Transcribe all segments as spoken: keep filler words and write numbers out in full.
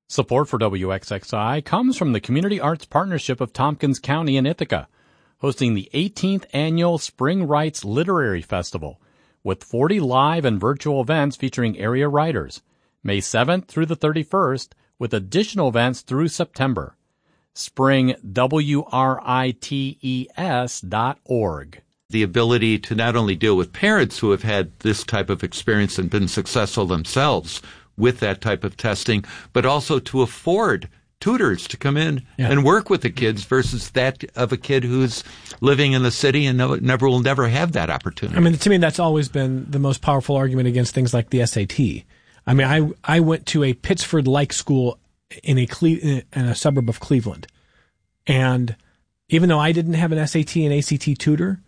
Support for W X X I comes from the Community Arts Partnership of Tompkins County in Ithaca, hosting the eighteenth Annual Spring Writes Literary Festival, with forty live and virtual events featuring area writers, May seventh through the thirty-first, with additional events through September. Spring W R I T E S dot org. The ability to not only deal with parents who have had this type of experience and been successful themselves with that type of testing, but also to afford tutors to come in yeah. and work with the kids versus that of a kid who's living in the city and never will never have that opportunity. I mean, to me, that's always been the most powerful argument against things like the S A T. I mean, I I went to a Pittsford-like school in a Cle- in a suburb of Cleveland, and even though I didn't have an S A T and A C T tutor,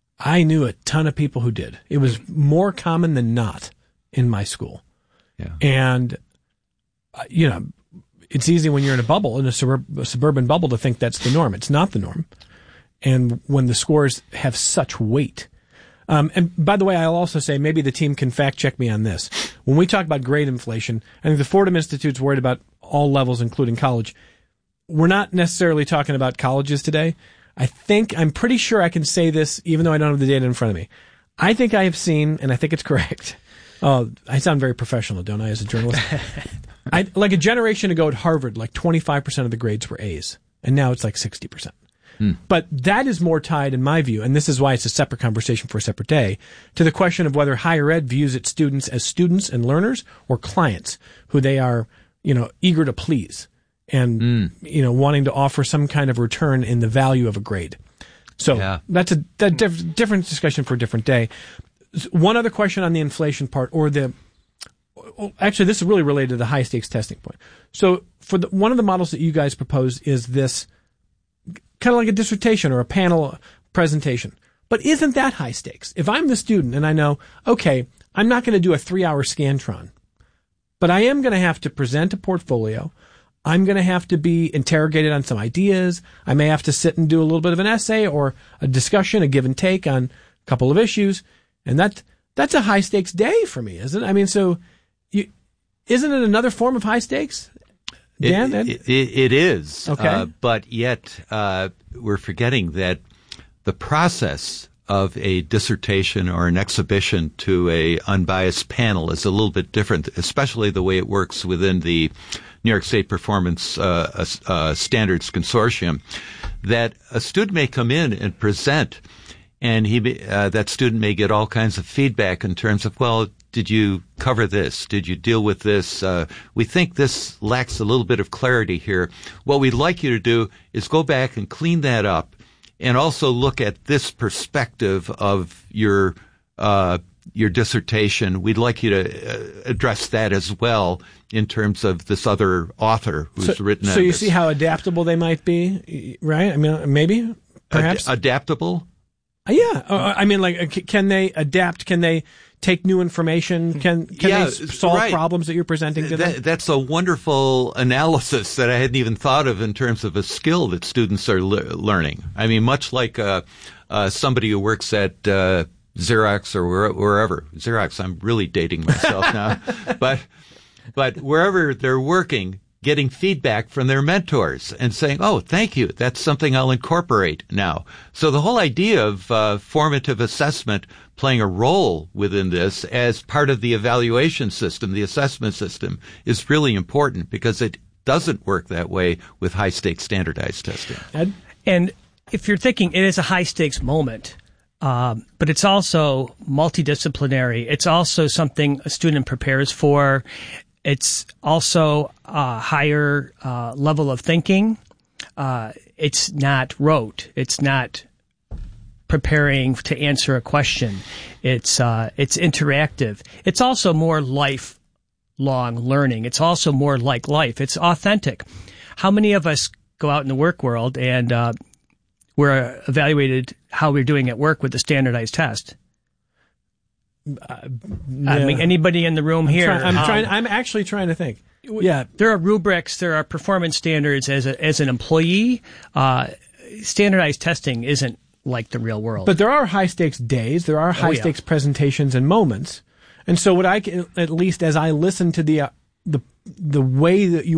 I knew a ton of people who did. It was more common than not in my school. Yeah. And, uh, you know, it's easy when you're in a bubble, in a, suburb, a suburban bubble, to think that's the norm. It's not the norm. And when the scores have such weight. Um, and by the way, I'll also say, maybe the team can fact check me on this. When we talk about grade inflation, I think the Fordham Institute's worried about all levels, including college. We're not necessarily talking about colleges today. I think, I'm pretty sure I can say this, even though I don't have the data in front of me. I think I have seen, and I think it's correct. Oh, I sound very professional, don't I, as a journalist? I, like a generation ago at Harvard, like twenty-five percent of the grades were A's, and now it's like sixty percent. Hmm. But that is more tied, in my view, and this is why it's a separate conversation for a separate day, to the question of whether higher ed views its students as students and learners or clients who they are, you know, eager to please and, mm. you know, wanting to offer some kind of return in the value of a grade. So yeah. that's a that diff- different discussion for a different day. One other question on the inflation part, or the, actually this is really related to the high stakes testing point. So for the, one of the models that you guys propose is this kind of like a dissertation or a panel presentation. But isn't that high stakes? If I'm the student and I know, okay, I'm not going to do a three hour Scantron, but I am going to have to present a portfolio. I'm going to have to be interrogated on some ideas. I may have to sit and do a little bit of an essay or a discussion, a give and take on a couple of issues. And that that's a high stakes day for me, isn't it? I mean, so you, isn't it another form of high stakes? Dan? It, it, it is. Okay. Uh, but yet uh, we're forgetting that the process of a dissertation or an exhibition to a unbiased panel is a little bit different, especially the way it works within the New York State Performance uh, uh, Standards Consortium, that a student may come in and present, and he uh, that student may get all kinds of feedback in terms of, well, did you cover this? Did you deal with this? Uh, we think this lacks a little bit of clarity here. What we'd like you to do is go back and clean that up, and also look at this perspective of your uh, your dissertation. We'd like you to uh, address that as well in terms of this other author who's so, written. So you this. see how adaptable they might be, right? I mean, maybe, perhaps Ad- adaptable. Uh, yeah, uh, I mean, like, can they adapt? Can they take new information? Can can yeah, they solve right. problems that you're presenting to that, them? That's a wonderful analysis that I hadn't even thought of in terms of a skill that students are le- learning. I mean, much like uh, uh, somebody who works at uh, Xerox or where, wherever. Xerox, I'm really dating myself now. But but wherever they're working, getting feedback from their mentors and saying, oh, thank you. That's something I'll incorporate now. So the whole idea of uh, formative assessment playing a role within this as part of the evaluation system, the assessment system, is really important because it doesn't work that way with high-stakes standardized testing. Ed? And if you're thinking it is a high-stakes moment, um, but it's also multidisciplinary. It's also something a student prepares for. It's also a higher uh, level of thinking. Uh, it's not rote. It's not preparing to answer a question. It's uh, it's interactive. It's also more lifelong learning. It's also more like life. It's authentic. How many of us go out in the work world and uh, we're evaluated how we're doing at work with the standardized test? Uh, yeah. I mean, anybody in the room I'm here? Try, I'm um, trying. I'm actually trying to think. Yeah, there are rubrics. There are performance standards. As a, as an employee, uh, standardized testing isn't like the real world. But there are high stakes days. There are high oh, yeah. stakes presentations and moments. And so, what I can, at least as I listen to the uh, the the way that you